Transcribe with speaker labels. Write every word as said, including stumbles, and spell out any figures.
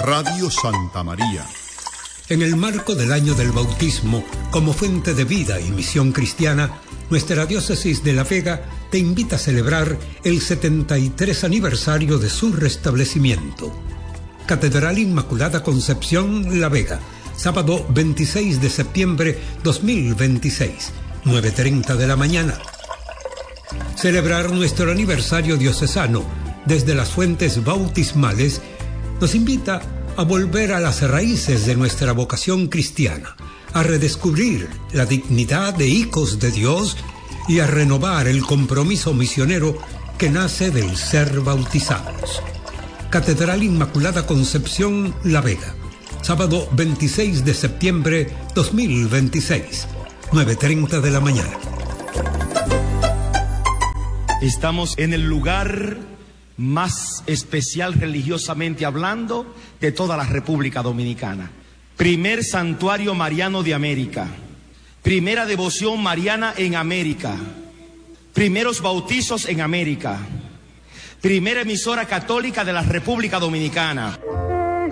Speaker 1: Radio Santa María.
Speaker 2: En el marco del año del bautismo, como fuente de vida y misión cristiana, nuestra diócesis de La Vega te invita a celebrar el setenta y tres aniversario de su restablecimiento. Catedral Inmaculada Concepción, La Vega, sábado veintiséis de septiembre dos mil veintiséis, nueve y media de la mañana. Celebrar nuestro aniversario diocesano desde las fuentes bautismales nos invita a volver a las raíces de nuestra vocación cristiana, a redescubrir la dignidad de hijos de Dios y a renovar el compromiso misionero que nace del ser bautizados. Catedral Inmaculada Concepción, La Vega, sábado veintiséis de septiembre dos mil veintiséis, nueve y media de la mañana.
Speaker 3: Estamos en el lugar más especial religiosamente hablando de toda la República Dominicana. Primer santuario mariano de América, primera devoción mariana en América, primeros bautizos en América, primera emisora católica de la República Dominicana.